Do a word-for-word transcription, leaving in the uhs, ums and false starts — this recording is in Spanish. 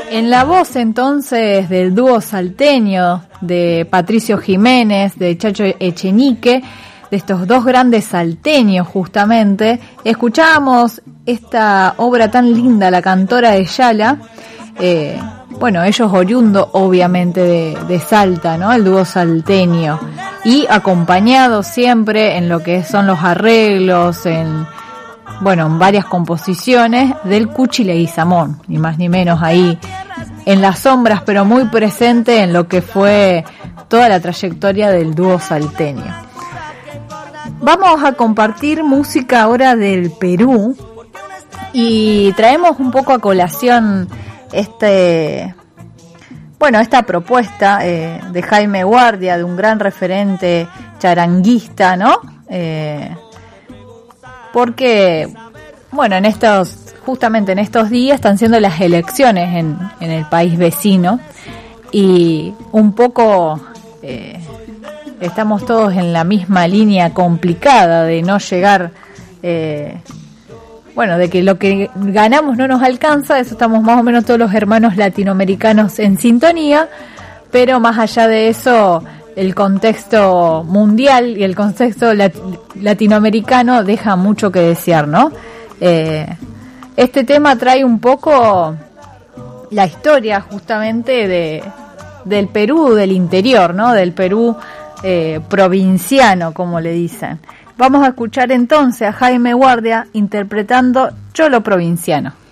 En la voz entonces del dúo salteño de Patricio Jiménez, de Chacho Echenique, de estos dos grandes salteños justamente, escuchábamos esta obra tan linda, La Cantora de Yala, eh, bueno, ellos oriundo obviamente de, de Salta, ¿no? El dúo salteño, y acompañado siempre en lo que son los arreglos, en, bueno, en varias composiciones del Cuchi Leguizamón, ni más ni menos ahí en las sombras, pero muy presente en lo que fue toda la trayectoria del dúo salteño. Vamos a compartir música ahora del Perú y traemos un poco a colación este, bueno, esta propuesta eh, de Jaime Guardia, de un gran referente charanguista, ¿no? Eh, porque, bueno, en estos, justamente en estos días están siendo las elecciones en, en el país vecino y un poco eh, estamos todos en la misma línea complicada de no llegar, eh, bueno, de que lo que ganamos no nos alcanza, eso estamos más o menos todos los hermanos latinoamericanos en sintonía, pero más allá de eso, el contexto mundial y el contexto lat- latinoamericano deja mucho que desear, ¿no? Eh, este tema trae un poco la historia justamente de del Perú, del interior, ¿no? Del Perú eh, provinciano, como le dicen. Vamos a escuchar entonces a Jaime Guardia interpretando Cholo Provinciano.